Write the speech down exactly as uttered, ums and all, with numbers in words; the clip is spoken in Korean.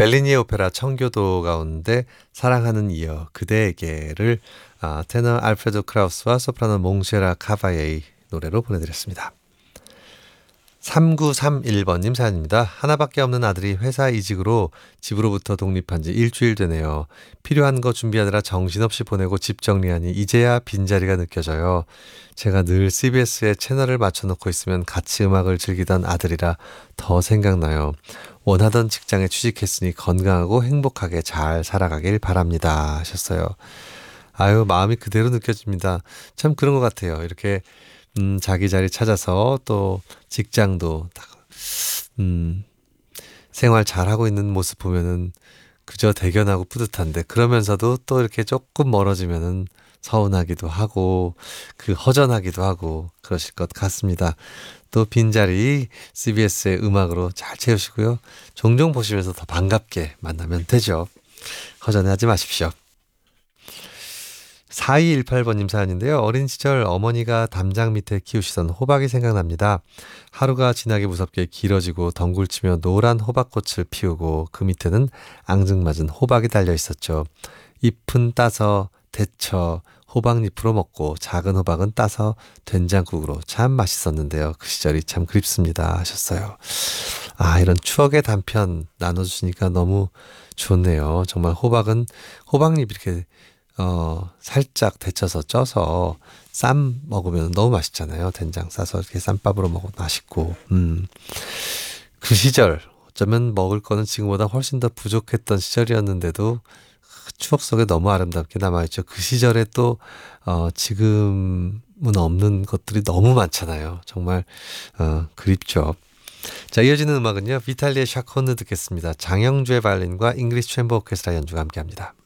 벨리니의 오페라 청교도 가운데 사랑하는 이여 그대에게를 아, 테너 알프레도 크라우스와 소프라노 몽쉐라 카바예의 노래로 보내드렸습니다. 삼구삼일 번님 사연입니다. 하나밖에 없는 아들이 회사 이직으로 집으로부터 독립한 지 일주일 되네요. 필요한 거 준비하느라 정신없이 보내고 집 정리하니 이제야 빈자리가 느껴져요. 제가 늘 씨비에스에 채널을 맞춰놓고 있으면 같이 음악을 즐기던 아들이라 더 생각나요. 원하던 직장에 취직했으니 건강하고 행복하게 잘 살아가길 바랍니다 하셨어요. 아유, 마음이 그대로 느껴집니다. 참 그런 것 같아요. 이렇게 음, 자기 자리 찾아서 또 직장도 다, 음, 생활 잘하고 있는 모습 보면은 그저 대견하고 뿌듯한데 그러면서도 또 이렇게 조금 멀어지면은 서운하기도 하고 그 허전하기도 하고 그러실 것 같습니다. 또 빈자리 씨비에스의 음악으로 잘 채우시고요. 종종 보시면서 더 반갑게 만나면 되죠. 허전해하지 마십시오. 사이일팔 번님 사연인데요. 어린 시절 어머니가 담장 밑에 키우시던 호박이 생각납니다. 하루가 지나기 무섭게 길어지고 덩굴치며 노란 호박꽃을 피우고 그 밑에는 앙증맞은 호박이 달려 있었죠. 잎은 따서 데쳐 호박잎으로 먹고 작은 호박은 따서 된장국으로 참 맛있었는데요. 그 시절이 참 그립습니다 하셨어요. 아, 이런 추억의 단편 나눠주시니까 너무 좋네요. 정말 호박은 호박잎 이렇게 어, 살짝 데쳐서 쪄서 쌈 먹으면 너무 맛있잖아요. 된장 싸서 이렇게 쌈밥으로 먹으면 맛있고, 음, 그 시절, 어쩌면 먹을 거는 지금보다 훨씬 더 부족했던 시절이었는데도 그 추억 속에 너무 아름답게 남아있죠. 그 시절에 또, 어, 지금은 없는 것들이 너무 많잖아요. 정말, 어, 그립죠. 자, 이어지는 음악은요, 비탈리의 샤콘느 듣겠습니다. 장영주의 바이올린과 잉글리시 챔버 오케스트라 연주가 함께 합니다.